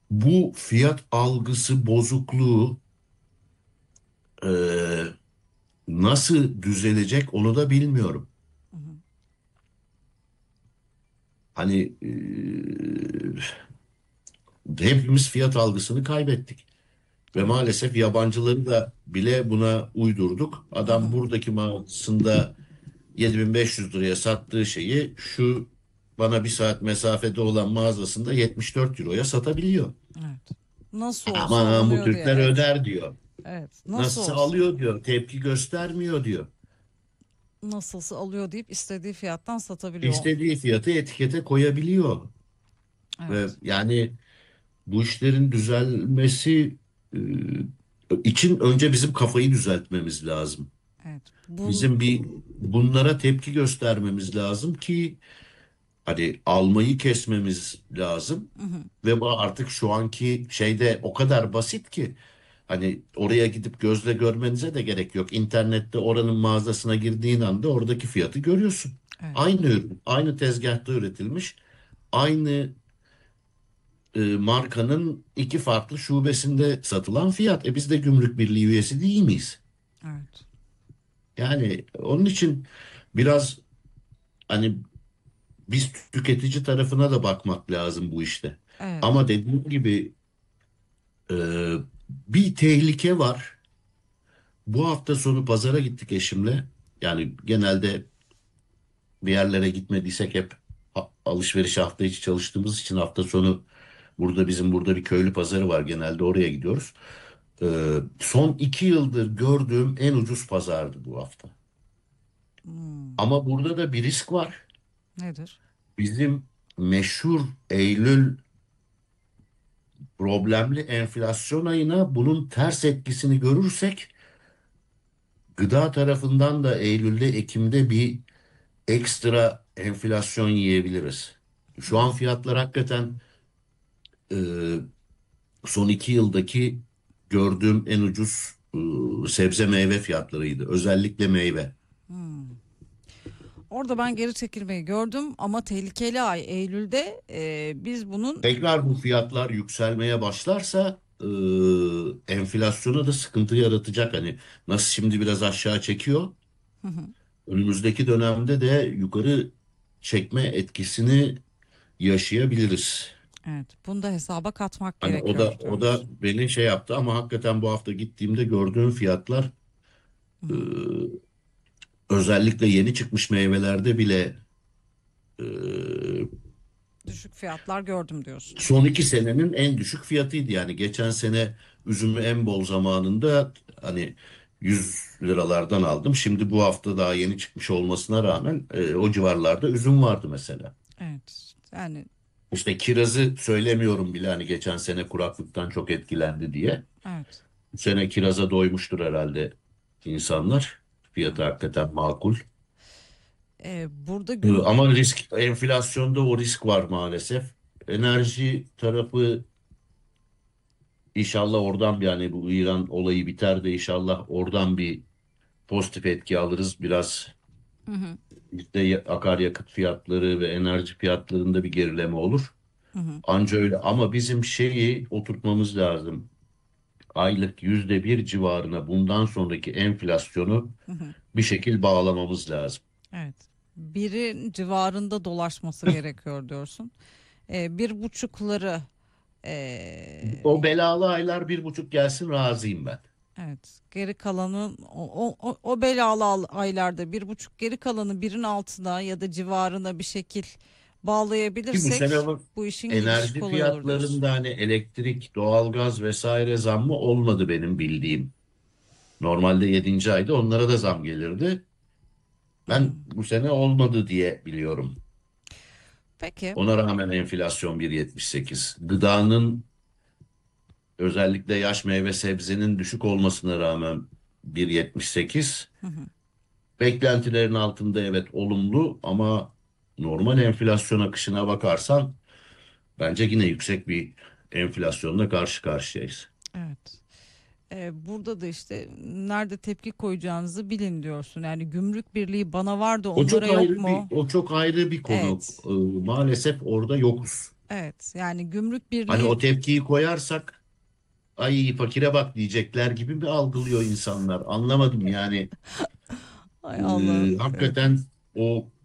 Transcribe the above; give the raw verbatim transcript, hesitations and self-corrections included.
Bu fiyat algısı bozukluğu e, nasıl düzelecek onu da bilmiyorum. Hı hı. Hani e, hepimiz fiyat algısını kaybettik. Ve Evet. maalesef yabancıları da bile buna uydurduk. Hı hı. Adam buradaki mağazasında yedi bin beş yüz liraya sattığı şeyi şu bana bir saat mesafede olan mağazasında yetmiş dört euroya satabiliyor. Evet. Nasıl olsa Ama bu alınıyor diye. Türkler Evet. öder diyor. Evet. Nasıl Nasılsa olsa. alıyor diyor. Tepki göstermiyor diyor. Nasılsa alıyor deyip istediği fiyattan satabiliyor. İstediği fiyatı etikete koyabiliyor. Ve Evet. yani bu işlerin düzelmesi e, için önce bizim kafayı düzeltmemiz lazım. Evet. Bun, Bizim bir bunlara tepki göstermemiz lazım ki hani almayı kesmemiz lazım. hı hı. Ve bu artık şu anki şeyde o kadar basit ki hani oraya gidip gözle görmenize de gerek yok. İnternette oranın mağazasına girdiğin anda oradaki fiyatı görüyorsun. Evet. Aynı ürün, aynı tezgahta üretilmiş, aynı e, markanın iki farklı şubesinde satılan fiyat. E biz de gümrük birliği üyesi değil miyiz? Evet. Yani onun için biraz hani biz tüketici tarafına da bakmak lazım bu işte. Evet. Ama dediğim gibi e, bir tehlike var. Bu hafta sonu pazara gittik eşimle. Yani genelde bir yerlere gitmediysek hep a- alışveriş hafta içi çalıştığımız için hafta sonu burada bizim burada bir köylü pazarı var. Genelde oraya gidiyoruz. Ee, son iki yıldır gördüğüm en ucuz pazardı bu hafta. Hmm. Ama burada da bir risk var. Nedir? Bizim meşhur Eylül problemli enflasyon ayına bunun ters etkisini görürsek gıda tarafından da Eylül'de Ekim'de bir ekstra enflasyon yiyebiliriz. Şu an Hmm. fiyatlar hakikaten e, son iki yıldaki gördüğüm en ucuz e, sebze meyve fiyatlarıydı. Özellikle meyve. Hmm. Orada ben geri çekilmeyi gördüm ama tehlikeli ay Eylül'de e, biz bunun Tekrar bu fiyatlar yükselmeye başlarsa e, enflasyona da sıkıntı yaratacak. Hani nasıl şimdi biraz aşağı çekiyor. hı hı, Önümüzdeki dönemde de yukarı çekme etkisini yaşayabiliriz. evet, bunu da hesaba katmak Hani o da gerekiyor o da diyorsun. beni şey yaptı ama hakikaten bu hafta gittiğimde gördüğüm fiyatlar Hı e, hı. özellikle yeni çıkmış meyvelerde bile e, Düşük fiyatlar gördüm diyorsun. son iki senenin en düşük fiyatıydı. Yani geçen sene üzümü en bol zamanında hani yüz liralardan aldım. Şimdi bu hafta daha yeni çıkmış olmasına rağmen e, o civarlarda üzüm vardı mesela. Evet. Yani İşte kirazı söylemiyorum bile hani geçen sene kuraklıktan çok etkilendi diye. evet. Bu sene kiraza doymuştur herhalde insanlar. Fiyatı Evet. hakikaten makul. E, burada Ee, gün Ama risk, enflasyonda o risk var maalesef. Enerji tarafı inşallah oradan bir hani bu İran olayı biter de inşallah oradan bir pozitif etki alırız. Biraz hı hı, işte ya- akaryakıt fiyatları ve enerji fiyatlarında bir gerileme olur. hı hı, Anca öyle ama bizim şeyi oturtmamız lazım. Aylık yüzde bir civarına bundan sonraki enflasyonu hı hı. bir şekil bağlamamız lazım. Evet. Biri civarında dolaşması gerekiyor diyorsun. E, bir buçukları O e, belalı aylar bir buçuk gelsin razıyım ben. evet, geri kalanın o, o, o o belalı al- aylarda bir buçuk, geri kalanı birin altına ya da civarına bir şekil Ki bu sene bağlayabilirsek bak bu işin gidişi enerji kolay olur diyorsun. fiyatlarında hani elektrik, doğalgaz vesaire zammı olmadı benim bildiğim. Normalde yedinci ayda onlara da zam gelirdi. Ben Hmm. bu sene olmadı diye biliyorum. Peki. Ona rağmen enflasyon bir virgül yetmiş sekiz. Gıdanın özellikle yaş meyve sebzenin düşük olmasına rağmen bir virgül yetmiş sekiz. Hı hı. Beklentilerin altında evet olumlu ama normal enflasyon akışına bakarsan bence yine yüksek bir enflasyonla karşı karşıyayız. Evet. Ee, burada da işte nerede tepki koyacağınızı bilin diyorsun. Yani gümrük birliği bana var da O onlara çok yok ayrı bir mu? o çok ayrı bir konu. Evet. Ee, maalesef orada yokuz. Evet, yani gümrük Hani birliği. o tepkiyi koyarsak ay fakire bak diyecekler gibi mi algılıyor insanlar? Anlamadım yani. Ay Ee, Allah'ım. Evet. hakikaten o